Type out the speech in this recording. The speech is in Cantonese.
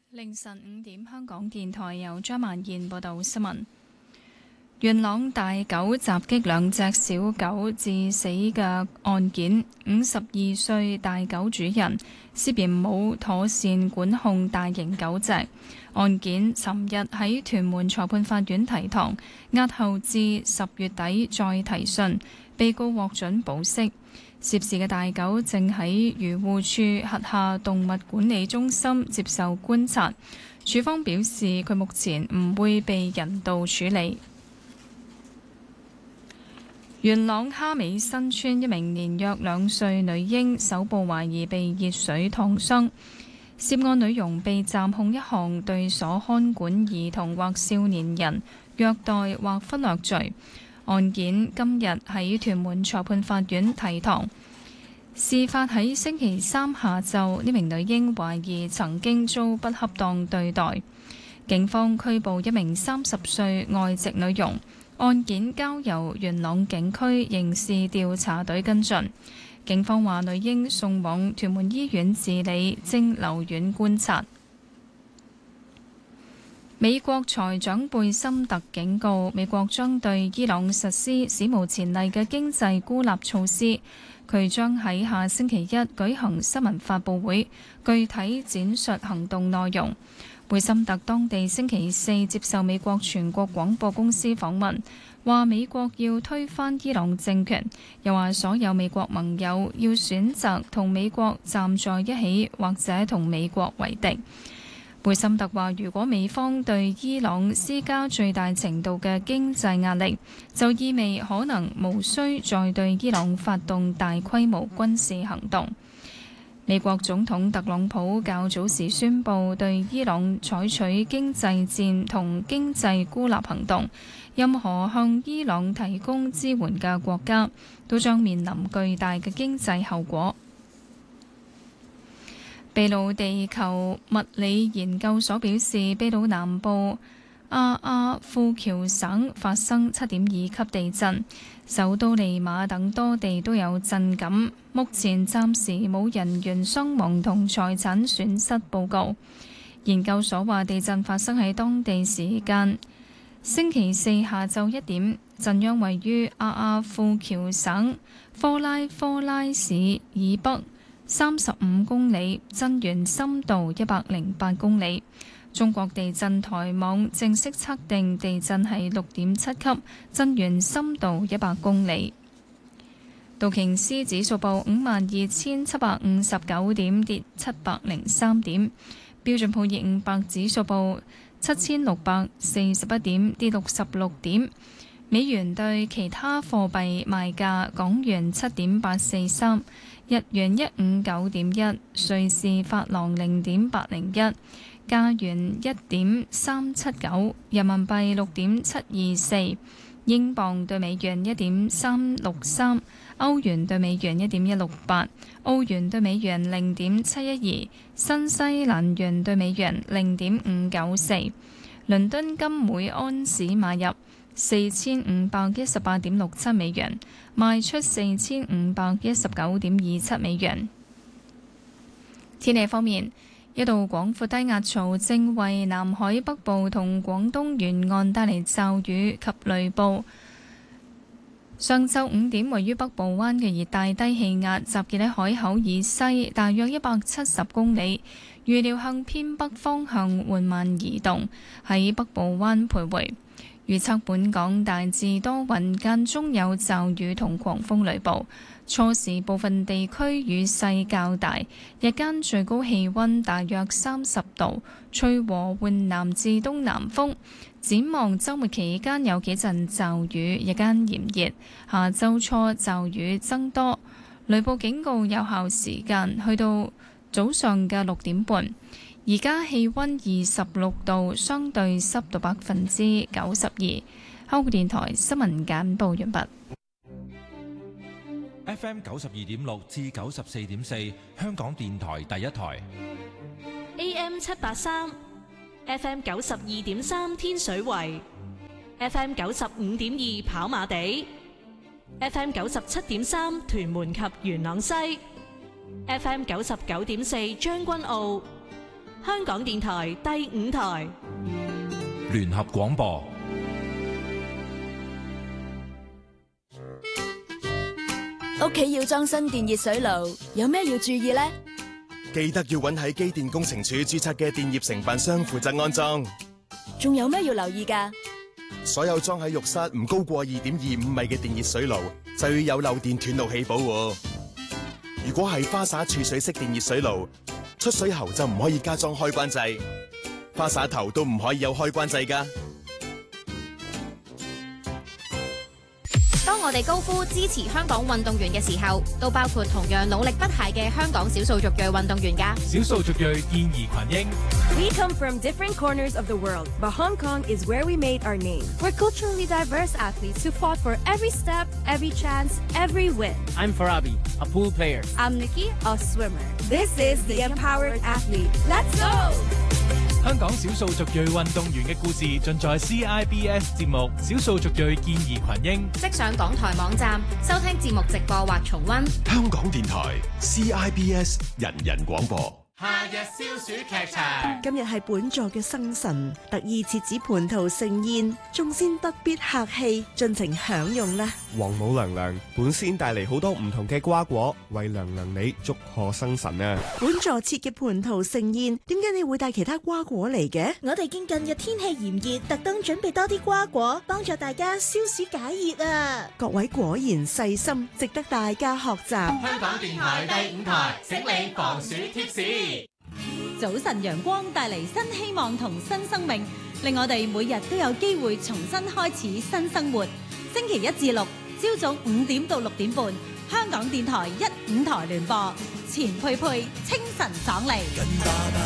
凌晨5點，香港電台由張曼燕報道新聞。元朗大狗襲擊兩隻小狗致死嘅案件，52歲大狗主人涉嫌冇妥善管控大型狗隻。案件尋日喺屯門裁判法院提堂，押後至10月底再提訊，被告獲准保釋。涉事嘅大狗正喺漁護署轄下動物管理中心接受觀察。署方表示，佢目前唔會被人道處理。元朗蝦尾新村一名年約2歲女嬰手部懷疑被熱水燙傷，涉案女傭被暫控一項對所看管兒童或少年人虐待或忽略罪。案件今日喺屯門裁判法院提堂。事發喺星期三下晝，呢名女嬰懷疑曾經遭不恰當對待。警方拘捕一名30歲外籍女傭，案件交由元朗警區刑事調查隊跟進。警方話女嬰送往屯門醫院治理，正留院觀察。美國財長貝森特警告，美國將對伊朗實施史無前例嘅經濟孤立措施。佢將喺下星期一舉行新聞發佈會，具體展述行動內容。貝森特當地星期四接受美國全國廣播公司訪問，話美國要推翻伊朗政權，又話所有美國盟友要選擇同美國站在一起，或者同美國為敵。貝森特話，如果美方對伊朗施加最大程度嘅經濟壓力，就意味可能無需再對伊朗發動大規模軍事行動。美國總統特朗普較早時宣布對伊朗採取經濟戰同經濟孤立行動，任何向伊朗提供支援嘅國家都將面臨巨大嘅經濟後果。秘魯地球物理研究所表示，秘魯南部阿庫喬省發生7.2級地震，首都利馬等多地都有震感。目前暫時冇人員傷亡同財產損失報告。研究所話，地震發生喺當地時間星期四下晝1點，震央位於阿庫喬省科拉市以北35公里，震源深度108公里。中國地震台網正式測定地震係6.7級，震源深度100公里。道瓊斯指數報52,759點，跌703點。標準普爾500指數報7,641點，跌66點。美元對其他貨幣賣價：港元7.843，日元159.1，瑞士法郎0.801，加元1.379，人民幣6.724，英鎊對美元1.363，歐元對美元1.168，澳元對美元0.712，新西蘭元對美元0.594。倫敦金每安士買入4518.67美元，賣出4519.27美元。天氣方面，一道廣闊低壓槽正為南海北部同廣東沿岸帶嚟驟雨及雷暴。上晝5點，位於北部灣嘅熱帶低氣壓集結喺海口以西大約170公里，預料向偏北方向緩慢移動，喺北部灣徘徊。預測本港大致多雲，間中有驟雨同狂風雷暴，初時部分地區雨勢較大，日間最高氣溫大約30度，吹和緩南至東南風。展望週末期間有幾陣驟雨，日間炎熱，下週初驟雨增多，雷暴警告有效時間去到早上嘅6點半。而家氣溫26度，相對濕度92%。香港電台新聞簡報完畢。 FM 92.6至94.4，香港電台第一台。 AM 783 ，FM 92.3天水圍，FM 95.2跑馬地，FM 97.3屯門及元朗西，FM 99.4將軍澳。 香港電台第5台聯合廣播。 屋企要裝新電熱水爐，有咩要注意呢？ 記得要揾喺機電工程署註冊嘅電業承辦商負責安裝。 仲有咩要留意㗎？ 所有裝喺浴室唔高過2.25米嘅電熱水爐，就要有漏電斷路器保護。如果係花灑儲水式電熱水爐，出水喉就唔可以加裝開關掣，花灑頭都唔可以有開關掣㗎。 當我哋高呼支持香港運動員嘅時候，都包括同樣努力不懈嘅香港少數族裔運動員㗎。 少數族裔健兒群英。 We come from different corners of the world, but Hong Kong is where we made our name. We're culturally diverse athletes who fought for every step, every chance, every win. I'm Farabi, a pool player. I'm Nikki, a swimmer. This is the Empowered Athlete. Let's go! 香港少數族裔運動員嘅故事盡在 CIBS 節目《少數族裔健兒群英》， 即上港台網站收聽節目直播或重溫。 香港電台 CIBS 人人廣播。 夏日消暑劇場， 今日係本座嘅生辰，特意設置蟠桃盛宴，眾仙特別客氣，盡情享用啦。 王母娘娘本仙帶嚟好多唔同嘅瓜果，為娘娘你祝賀生辰啊！ 本座設嘅蟠桃盛宴，點解你會帶其他瓜果嚟嘅？ 我哋見近日天氣炎熱，特登準備多啲瓜果，幫助大家消暑解熱啊！ 各位果然細心，值得大家學習。 香港電台第5台，醒你防暑貼士。 早晨陽光帶嚟新希望同新生命，令我哋每日都有機會重新開始新生活。星期1至6，朝早5點到6點半，香港電台1、5台聯播，錢佩佩清晨爽利。